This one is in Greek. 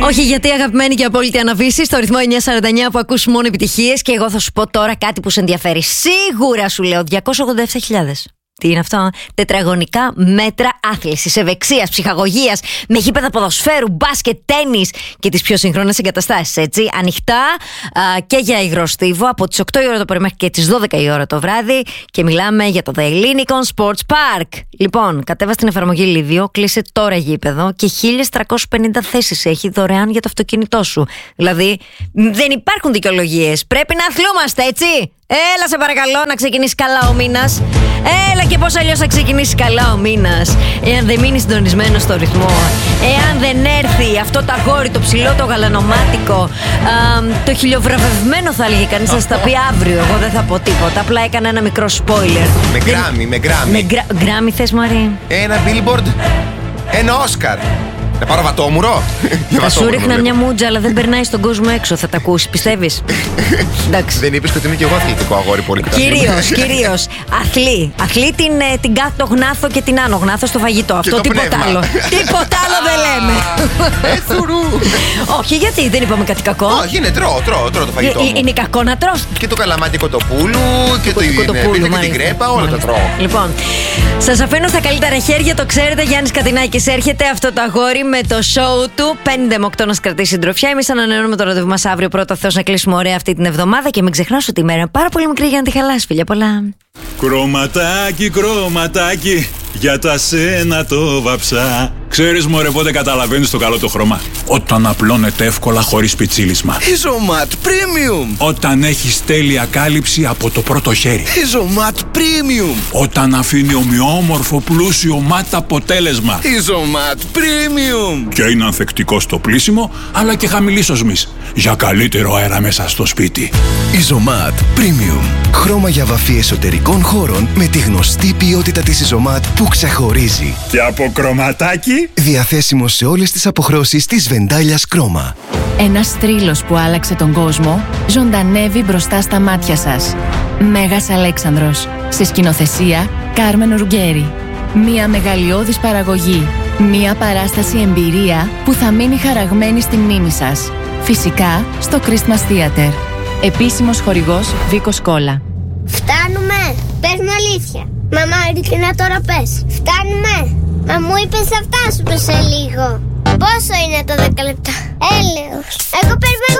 Όχι, γιατί αγαπημένη και απόλυτη αναβίση στο ρυθμό 949 που ακούς μόνο επιτυχίες. Και εγώ θα σου πω τώρα κάτι που σε ενδιαφέρει. Σίγουρα σου λέω 287.000. Τι είναι αυτό? Τετραγωνικά μέτρα άθλησης, ευεξίας, ψυχαγωγίας, με γήπεδα ποδοσφαίρου, μπάσκετ, τένις και τις πιο σύγχρονες εγκαταστάσεις, έτσι. Ανοιχτά και για υγροστίβο από τις 8 η ώρα το πρωί μέχρι και τις 12 η ώρα το βράδυ. Και μιλάμε για το The Ellinikon Sports Park. Λοιπόν, κατέβα στην εφαρμογή Λίδιο, κλείσε τώρα γήπεδο και 1.350 θέσεις έχει δωρεάν για το αυτοκίνητό σου. Δηλαδή, δεν υπάρχουν δικαιολογίες. Πρέπει να αθλούμαστε, έτσι. Έλα σε παρακαλώ να ξεκινήσει καλά ο μήνας. Έλα και πώς αλλιώς θα ξεκινήσει καλά ο μήνας. Εάν δεν μείνει συντονισμένο στο ρυθμό. Εάν δεν έρθει αυτό το αγόρι, το ψηλό, το γαλανομάτικο, το χιλιοβραβευμένο θα έλεγε κανείς, θα στα πει αύριο. Εγώ δεν θα πω τίποτα. Απλά έκανα ένα μικρό spoiler. Με γκράμι. Γκράμι θες, Μαρή? Ένα billboard. Ένα Όσκαρ. Να πάρω βατόμουρο. Θα σου ρίχνα μια μούτζα, αλλά δεν περνάει στον κόσμο έξω. Θα τα ακούσει, πιστεύεις? Εντάξει. Δεν είπες ότι είμαι και εγώ αθλητικό αγόρι πολύ καταρχήν. Κυρίως. Αθλεί την κάτω γνάθο και την άνω γνάθο στο φαγητό. Αυτό, τίποτα άλλο. Τίποτα άλλο δεν λέμε. Όχι, γιατί δεν είπαμε κάτι κακό. Όχι, είναι τρώω το φαγητό μου. Είναι κακό να τρως? Και το καλαμάτι κοτοπούλου και την κρέπα, όλα τα τρώω. Λοιπόν, σας αφήνω στα καλύτερα χέρια, το ξέρετε. Γιάννης Κατινάκης έρχεται, αυτό το αγόρι με το show του 5 με 8 να κρατήσει συντροφιά. Εμείς ανανεώνουμε το ραντεβού μας αύριο, πρώτα Θεός, να κλείσουμε ωραία αυτή την εβδομάδα. Και μην ξεχνάς ότι η μέρα είναι πάρα πολύ μικρή για να τη χαλάσει, φιλιά πολλά. Κρωματάκι, για τα σένα το βαψά. Ξέρεις μωρέ πότε καταλαβαίνεις το καλό το χρώμα? Όταν απλώνεται εύκολα χωρίς πιτσίλισμα. Isomat Premium. Όταν έχεις τέλεια κάλυψη από το πρώτο χέρι. Isomat Premium. Όταν αφήνει ομοιόμορφο πλούσιο ματ αποτέλεσμα. Isomat Premium. Και είναι ανθεκτικό στο πλύσιμο, αλλά και χαμηλής οσμής, για καλύτερο αέρα μέσα στο σπίτι. Isomat Premium. Χρώμα για βαφή εσωτερικών χώρων με τη γνωστή ποιότητα της Isomat που ξεχωρίζει. Και από κρωματάκι. Διαθέσιμο σε όλες τις αποχρώσεις της Βεντάλιας Κρώμα. Ένας θρύλος που άλλαξε τον κόσμο ζωντανεύει μπροστά στα μάτια σας. Μέγας Αλέξανδρος. Σε σκηνοθεσία Κάρμεν Ρουγκέρι. Μια μεγαλειώδης παραγωγή. Μια παράσταση εμπειρία που θα μείνει χαραγμένη στη μνήμη σας. Φυσικά στο Christmas Theater. Επίσημος χορηγός Βίκος Κόλλα. Φτάνουμε! Πες μου αλήθεια. Μαμά, ειλικρινά τώρα πες. Φτάνουμε! Μα μου είπες αυτά, σου πες σε λίγο. Πόσο είναι το 10 λεπτά? Έλεος. Εγώ περιμένω